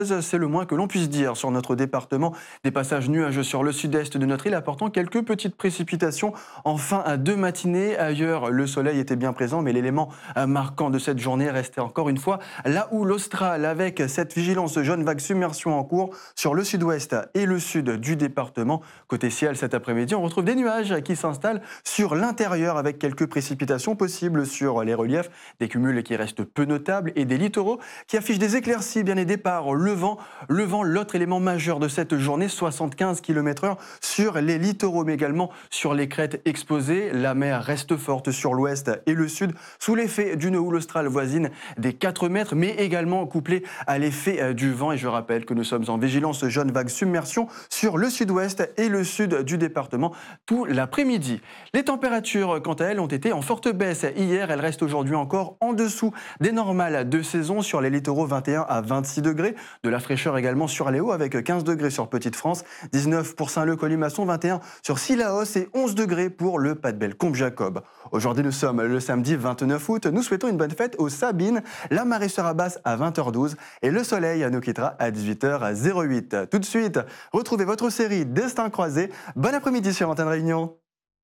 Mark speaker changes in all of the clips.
Speaker 1: C'est le moins que l'on puisse dire sur notre département. Des passages nuageux sur le sud-est de notre île apportant quelques petites précipitations en fin de matinée. Ailleurs, le soleil était bien présent, mais l'élément marquant de cette journée restait encore une fois là où l'Austral, avec cette vigilance jaune vague submersion en cours sur le sud-ouest et le sud du département. Côté ciel, cet après-midi, on retrouve des nuages qui s'installent sur l'intérieur avec quelques précipitations possibles sur les reliefs, des cumuls qui restent peu notables et des littoraux qui affichent des éclaircies bien aidées par le vent, l'autre élément majeur de cette journée, 75 km/h sur les littoraux, mais également sur les crêtes exposées. La mer reste forte sur l'ouest et le sud, sous l'effet d'une houle australe voisine des 4 mètres, mais également couplée à l'effet du vent. Et je rappelle que nous sommes en vigilance jaune vague submersion sur le sud-ouest et le sud du département tout l'après-midi. Les températures, quant à elles, ont été en forte baisse hier. Elles restent aujourd'hui encore en dessous des normales de saison sur les littoraux, 21 à 26 degrés. De la fraîcheur également sur les hauts avec 15 degrés sur Petite-France, 19 pour Saint-Leu-Colimaçon, 21 sur Cilaos et 11 degrés pour le Pas-de-Bel-Combe-Jacob. Aujourd'hui, nous sommes le samedi 29 août. Nous souhaitons une bonne fête aux Sabines. La marée sera basse à 20h12 et le soleil nous quittera à 18h08. Tout de suite, retrouvez votre série Destin croisé. Bon après-midi sur Antenne Réunion.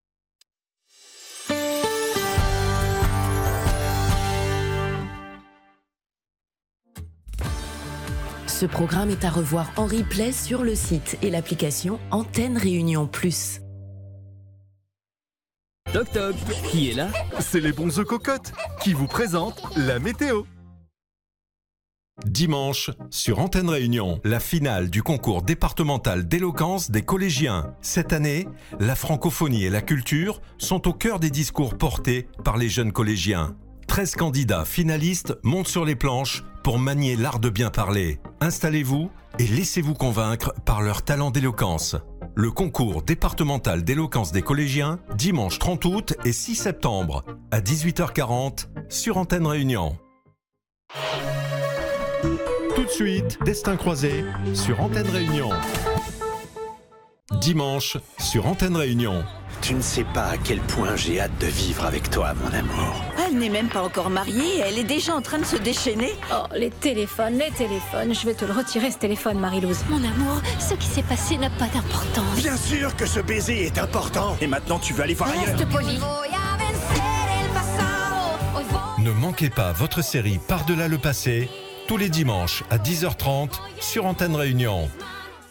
Speaker 2: Ce programme est à revoir en replay sur le site et l'application Antenne Réunion Plus.
Speaker 3: Toc toc, qui est là?
Speaker 4: C'est les bons œufs cocottes qui vous présentent la météo.
Speaker 5: Dimanche, sur Antenne Réunion, la finale du concours départemental d'éloquence des collégiens. Cette année, la francophonie et la culture sont au cœur des discours portés par les jeunes collégiens. 13 candidats finalistes montent sur les planches pour manier l'art de bien parler. Installez-vous et laissez-vous convaincre par leur talent d'éloquence. Le concours départemental d'éloquence des collégiens, dimanche 30 août et 6 septembre, à 18h40, sur Antenne Réunion. Tout de suite, Destin croisé, sur Antenne Réunion. Dimanche, sur Antenne Réunion.
Speaker 6: Tu ne sais pas à quel point j'ai hâte de vivre avec toi, mon amour.
Speaker 7: Elle n'est même pas encore mariée, elle est déjà en train de se déchaîner.
Speaker 8: Oh, les téléphones, je vais te le retirer ce téléphone, Marie-Louise.
Speaker 9: Mon amour, ce qui s'est passé n'a pas d'importance.
Speaker 6: Bien sûr que ce baiser est important. Et maintenant, tu veux aller voir ailleurs.
Speaker 9: Reste poli.
Speaker 5: Ne manquez pas votre série Par-delà le passé, tous les dimanches à 10h30 sur Antenne Réunion.